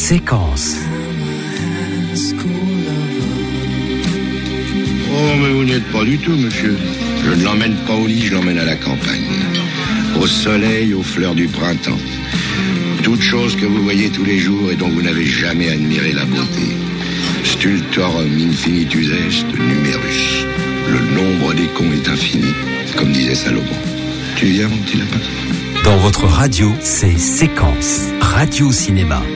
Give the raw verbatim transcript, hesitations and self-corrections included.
Séquence. Oh, mais vous n'y êtes pas du tout, monsieur. Je ne l'emmène pas au lit, je l'emmène à la campagne. Au soleil, aux fleurs du printemps. Toutes choses que vous voyez tous les jours et dont vous n'avez jamais admiré la beauté. Stultorum infinitus est numerus. Le nombre des cons est infini, comme disait Salomon. Tu viens, mon petit lapin ? Dans votre radio, c'est Séquence, Radio Cinéma.